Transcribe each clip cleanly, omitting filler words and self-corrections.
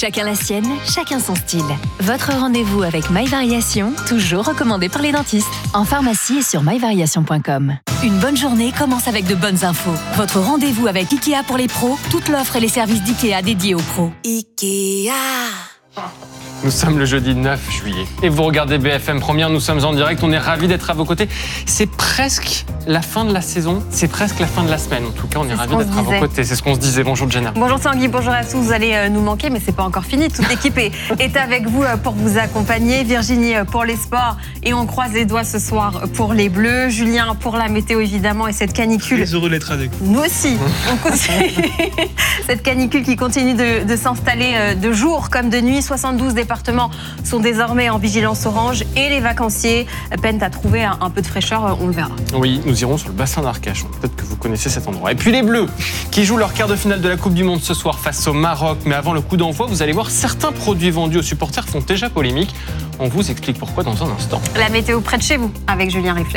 Chacun la sienne, chacun son style. Votre rendez-vous avec My Variation, toujours recommandé par les dentistes. En pharmacie et sur myvariation.com. Une bonne journée commence avec de bonnes infos. Votre rendez-vous avec Ikea pour les pros, toute l'offre et les services d'Ikea dédiés aux pros. Ikea. Nous sommes le jeudi 9 juillet et vous regardez BFM Première, nous sommes en direct, on est ravis d'être à vos côtés. C'est presque la fin de la saison, c'est presque la fin de la semaine. En tout cas, on est ravis d'être à vos côtés, c'est ce qu'on se disait. Bonjour Jenna. Bonjour Tanguy, bonjour à tous, vous allez nous manquer mais c'est pas encore fini. Toute l'équipe est avec vous pour vous accompagner. Virginie pour les sports et on croise les doigts ce soir pour les Bleus. Julien pour la météo évidemment et cette canicule. Très heureux d'être avec vous. Nous aussi, on continue. Cette canicule qui continue de s'installer de jour comme de nuit. 72 départements sont désormais en vigilance orange et les vacanciers peinent à trouver un peu de fraîcheur, on le verra. Oui, nous irons sur le bassin d'Arcachon. Peut-être que vous connaissez cet endroit. Et puis les Bleus, qui jouent leur quart de finale de la Coupe du Monde ce soir face au Maroc. Mais avant le coup d'envoi, vous allez voir, certains produits vendus aux supporters font déjà polémique. On vous explique pourquoi dans un instant. La météo près de chez vous avec Julien Riflet.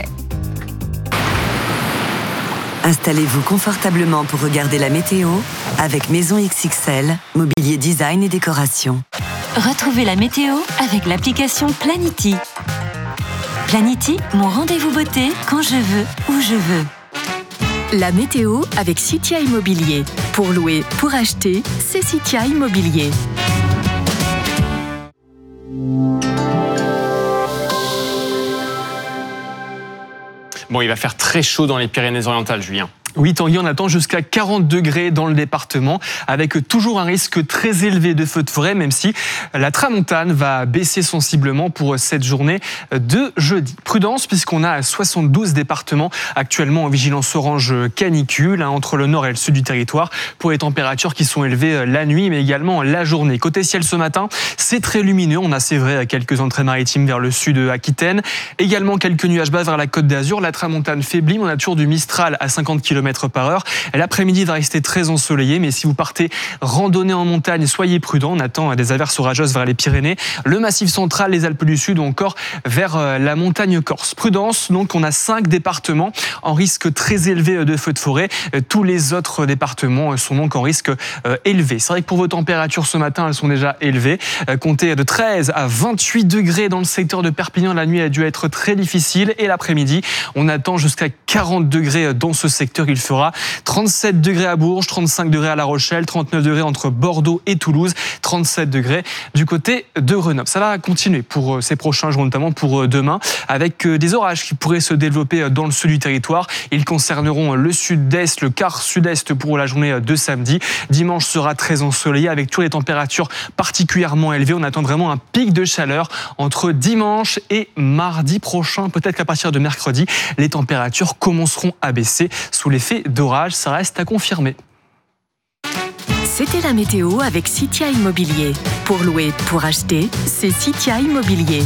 Installez-vous confortablement pour regarder la météo avec Maison XXL, mobilier design et décoration. Retrouvez la météo avec l'application Planity. Planity, mon rendez-vous beauté quand je veux, où je veux. La météo avec Citia Immobilier. Pour louer, pour acheter, c'est Citia Immobilier. Bon, il va faire très chaud dans les Pyrénées-Orientales, Julien. Oui, Tanguy, on attend jusqu'à 40 degrés dans le département, avec toujours un risque très élevé de feux de forêt, même si la tramontane va baisser sensiblement pour cette journée de jeudi. Prudence, puisqu'on a 72 départements actuellement en vigilance orange canicule, entre le nord et le sud du territoire, pour les températures qui sont élevées la nuit, mais également la journée. Côté ciel ce matin, c'est très lumineux. On a, c'est vrai, quelques entrées maritimes vers le sud Aquitaine, également quelques nuages bas vers la Côte d'Azur. La tramontane faiblit, mais on a toujours du Mistral à 50 km/h. L'après-midi va rester très ensoleillé, mais si vous partez randonner en montagne, soyez prudents. On attend des averses orageuses vers les Pyrénées, le Massif central, les Alpes du Sud ou encore vers la montagne corse. Prudence, donc on a 5 départements en risque très élevé de feux de forêt. Tous les autres départements sont donc en risque élevé. C'est vrai que pour vos températures ce matin, elles sont déjà élevées. Comptez de 13 à 28 degrés dans le secteur de Perpignan. La nuit a dû être très difficile et l'après-midi, on attend jusqu'à 40 degrés dans ce secteur. Il fera 37 degrés à Bourges, 35 degrés à La Rochelle, 39 degrés entre Bordeaux et Toulouse, 37 degrés du côté de Grenoble. Ça va continuer pour ces prochains jours, notamment pour demain, avec des orages qui pourraient se développer dans le sud du territoire. Ils concerneront le sud-est, le quart sud-est pour la journée de samedi. Dimanche sera très ensoleillé avec toutes les températures particulièrement élevées. On attend vraiment un pic de chaleur entre dimanche et mardi prochain. Peut-être qu'à partir de mercredi, les températures commenceront à baisser sous l'effet d'orage, ça reste à confirmer. C'était la météo avec Citia Immobilier. Pour louer, pour acheter, c'est Citia Immobilier.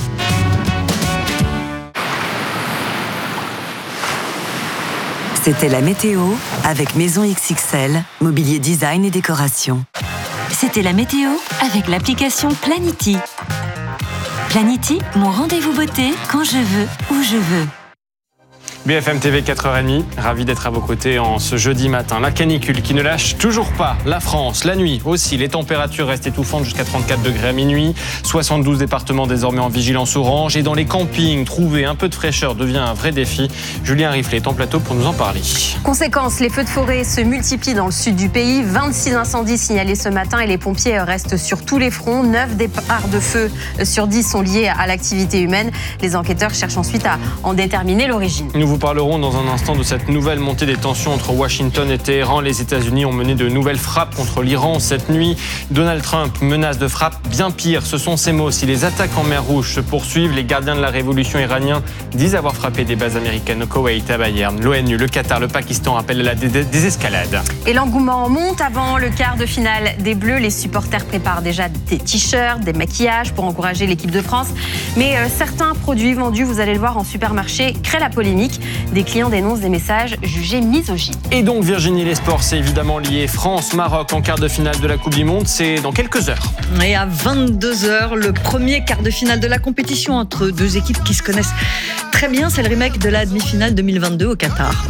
C'était la météo avec Maison XXL, mobilier design et décoration. C'était la météo avec l'application Planity. Planity, mon rendez-vous beauté quand je veux, où je veux. BFM TV 4h30, ravi d'être à vos côtés en ce jeudi matin. La canicule qui ne lâche toujours pas la France. La nuit aussi, les températures restent étouffantes jusqu'à 34 degrés à minuit. 72 départements désormais en vigilance orange. Et dans les campings, trouver un peu de fraîcheur devient un vrai défi. Julien Riflet est en plateau pour nous en parler. Conséquence, les feux de forêt se multiplient dans le sud du pays. 26 incendies signalés ce matin et les pompiers restent sur tous les fronts. 9 départs de feu sur 10 sont liés à l'activité humaine. Les enquêteurs cherchent ensuite à en déterminer l'origine. Nous vous parlerons dans un instant de cette nouvelle montée des tensions entre Washington et Téhéran. Les États-Unis ont mené de nouvelles frappes contre l'Iran cette nuit. Donald Trump menace de frappe bien pire. Ce sont ses mots. Si les attaques en mer Rouge se poursuivent, les gardiens de la révolution iraniens disent avoir frappé des bases américaines au Koweït, à Bayern. L'ONU, le Qatar, le Pakistan appellent à la désescalade. Et l'engouement monte avant le quart de finale des Bleus. Les supporters préparent déjà des t-shirts, des maquillages pour encourager l'équipe de France. Mais certains produits vendus, vous allez le voir en supermarché, créent la polémique. Des clients dénoncent des messages jugés misogynes. Et donc Virginie, les sports, c'est évidemment lié. France-Maroc en quart de finale de la Coupe du Monde, c'est dans quelques heures. Et à 22h, le premier quart de finale de la compétition entre deux équipes qui se connaissent très bien. C'est le remake de la demi-finale 2022 au Qatar.